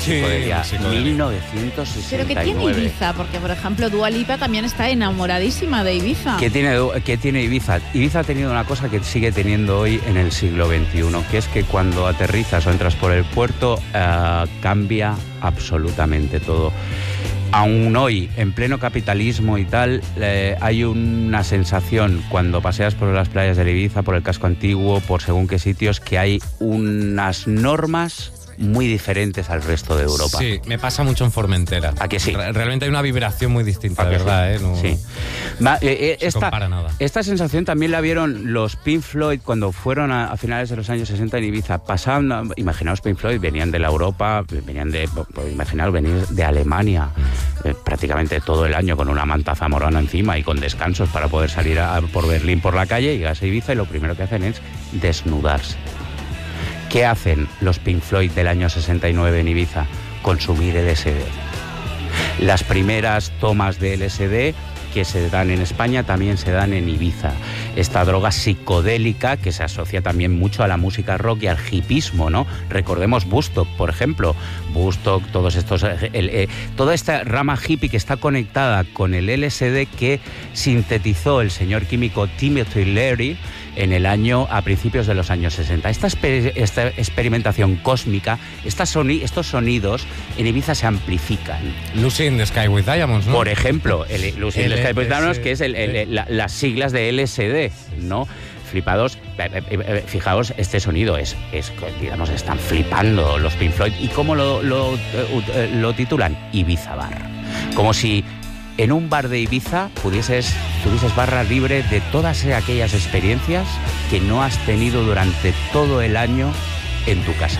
psicodelia. psicodélico. 1969. Pero ¿qué tiene Ibiza? Porque, por ejemplo, Dua Lipa también está enamoradísima de Ibiza. ¿Qué tiene Ibiza? Ibiza ha tenido una cosa que sigue teniendo hoy en el siglo XXI, que es que cuando aterrizas o entras por el puerto, cambia absolutamente todo. Aún hoy, en pleno capitalismo y tal, hay una sensación cuando paseas por las playas de Ibiza, por el casco antiguo, por según qué sitios, que hay unas normas muy diferentes al resto de Europa. Sí, me pasa mucho en Formentera. ¿A que sí? Realmente hay una vibración muy distinta, ¿A de que verdad, sí? No, Sí. se compara nada. Esta sensación también la vieron los Pink Floyd cuando fueron a finales de los años 60 en Ibiza. Pasaban, imaginaos, Pink Floyd venían de la Europa, imaginaos venir de Alemania prácticamente todo el año con una manta zamorana encima y con descansos para poder salir por Berlín por la calle, llegas a Ibiza y lo primero que hacen es desnudarse. ¿Qué hacen los Pink Floyd del año 69 en Ibiza? Consumir LSD. Las primeras tomas de LSD que se dan en España también se dan en Ibiza. Esta droga psicodélica que se asocia también mucho a la música rock y al hipismo, ¿no? Recordemos Woodstock, por ejemplo. Woodstock, todos estos, toda esta rama hippie que está conectada con el LSD que sintetizó el señor químico Timothy Leary a principios de los años 60. Esta experimentación cósmica, estos sonidos en Ibiza se amplifican. Lucy in the Sky with Diamonds, ¿no? Por ejemplo, Lucy in the Sky with Diamonds, que es las siglas de LSD, ¿no? Flipados, fijaos, este sonido digamos, están flipando los Pink Floyd. ¿Y cómo lo titulan? Ibiza Bar. Como si en un bar de Ibiza tuvieses barra libre de todas aquellas experiencias que no has tenido durante todo el año en tu casa.